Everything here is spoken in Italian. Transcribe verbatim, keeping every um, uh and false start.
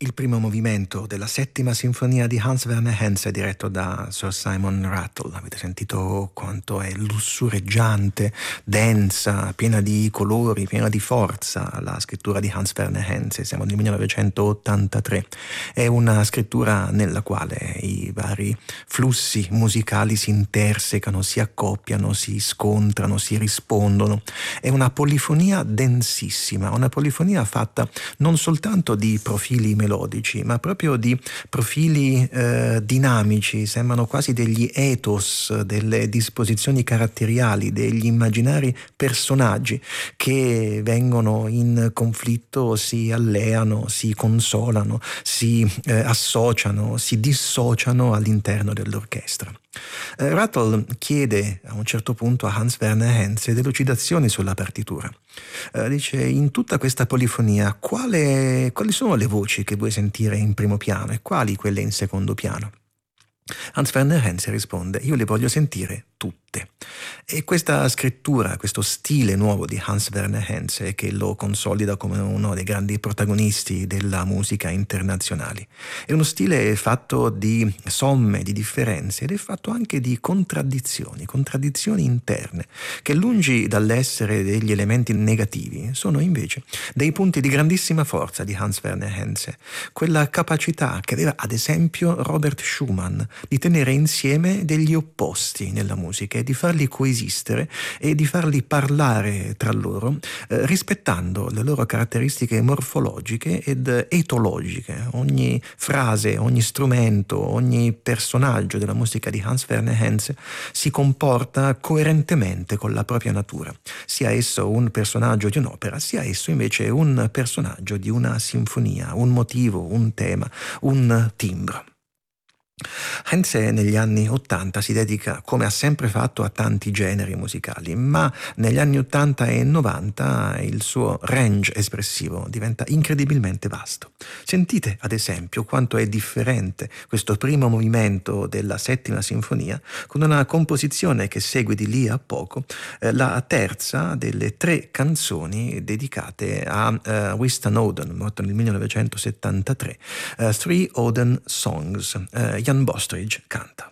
Il primo movimento della settima sinfonia di Hans Werner Henze, diretto da Sir Simon Rattle. Avete sentito quanto è lussureggiante, densa, piena di colori, piena di forza la scrittura di Hans Werner Henze. Siamo nel millenovecentottantatré. È una scrittura nella quale i vari flussi musicali si intersecano, si accoppiano, si scontrano, si rispondono. È una polifonia densissima, una polifonia fatta non soltanto di profili melodici, melodici, ma proprio di profili eh, dinamici, sembrano quasi degli ethos, delle disposizioni caratteriali, degli immaginari personaggi che vengono in conflitto, si alleano, si consolano, si eh, associano, si dissociano all'interno dell'orchestra. Eh, Rattle chiede a un certo punto a Hans Werner Henze delucidazioni sulla partitura. Eh, dice: in tutta questa polifonia quale, quali sono le voci che vuoi sentire in primo piano e quali quelle in secondo piano? Hans Werner Henze risponde: io le voglio sentire tutte. E questa scrittura, questo stile nuovo di Hans Werner Henze, che lo consolida come uno dei grandi protagonisti della musica internazionale, è uno stile fatto di somme, di differenze, ed è fatto anche di contraddizioni, contraddizioni interne, che lungi dall'essere degli elementi negativi, sono invece dei punti di grandissima forza di Hans Werner Henze, quella capacità che aveva ad esempio Robert Schumann di tenere insieme degli opposti nella musica e di farli coesistere e di farli parlare tra loro, eh, rispettando le loro caratteristiche morfologiche ed etologiche. Ogni frase, ogni strumento, ogni personaggio della musica di Hans Werner Henze si comporta coerentemente con la propria natura, sia esso un personaggio di un'opera, sia esso invece un personaggio di una sinfonia, un motivo, un tema, un timbro. Henze negli anni ottanta si dedica, come ha sempre fatto, a tanti generi musicali, ma negli anni ottanta e novanta il suo range espressivo diventa incredibilmente vasto. Sentite ad esempio quanto è differente questo primo movimento della settima sinfonia con una composizione che segue di lì a poco, eh, la terza delle tre canzoni dedicate a uh, Winston Oden, morto nel millenovecentosettantatré, uh, Three Oden Songs. Uh, Jan Bostridge canta.